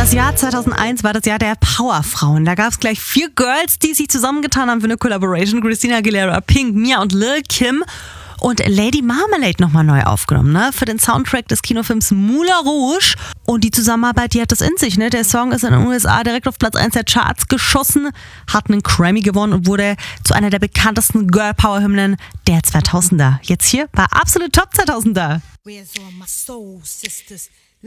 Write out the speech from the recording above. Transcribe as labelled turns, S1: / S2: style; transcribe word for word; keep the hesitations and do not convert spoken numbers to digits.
S1: Das Jahr zweitausendeins war das Jahr der Powerfrauen. Da gab es gleich vier Girls, die sich zusammengetan haben für eine Collaboration. Christina Aguilera, Pink, Mia und Lil Kim. Und Lady Marmalade nochmal neu aufgenommen, ne? Für den Soundtrack des Kinofilms Moulin Rouge. Und die Zusammenarbeit, die hat das in sich, ne? Der Song ist in den U S A direkt auf Platz eins der Charts geschossen, hat einen Grammy gewonnen und wurde zu einer der bekanntesten Girl-Power-Hymnen der zweitausender. Jetzt hier bei Absolut Top zweitausender.
S2: Where's all my soul sisters?